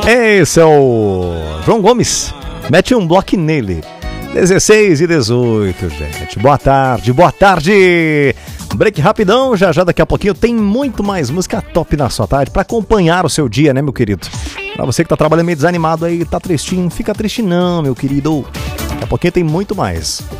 Esse é o João Gomes. Mete um bloco nele. 16 e 18, gente. Boa tarde, boa tarde. Break rapidão, já daqui a pouquinho tem muito mais música top na sua tarde pra acompanhar o seu dia, né, meu querido? Pra você que tá trabalhando meio desanimado aí, tá tristinho, fica triste não, meu querido. Daqui a pouquinho tem muito mais.